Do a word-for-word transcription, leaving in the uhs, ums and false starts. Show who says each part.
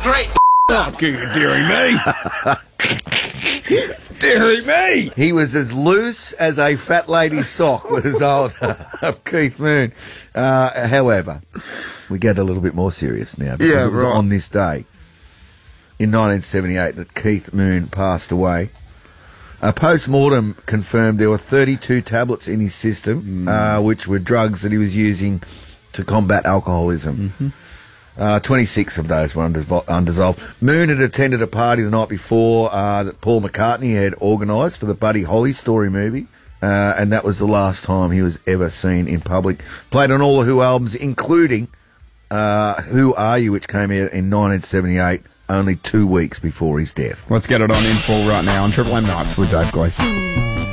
Speaker 1: great.
Speaker 2: Oh, dearie me. Dearie me.
Speaker 3: He was as loose as a fat lady's sock was old Keith Moon. Uh, however, we get a little bit more serious now because
Speaker 2: Yeah,
Speaker 3: it was
Speaker 2: right.
Speaker 3: on this day in nineteen seventy-eight that Keith Moon passed away. A post-mortem confirmed there were thirty-two tablets in his system,
Speaker 2: Mm.
Speaker 3: uh, which were drugs that he was using to combat alcoholism.
Speaker 2: Mm-hmm.
Speaker 3: Uh, twenty-six of those were undisvo- undissolved. Moon had attended a party the night before uh, that Paul McCartney had organised for the Buddy Holly Story movie, uh, and that was the last time he was ever seen in public. Played on all the Who albums, including uh, Who Are You, which came out in nineteen seventy-eight, only two weeks before his death.
Speaker 2: Let's get it on in full right now on Triple M Nights with Dave Gleeson.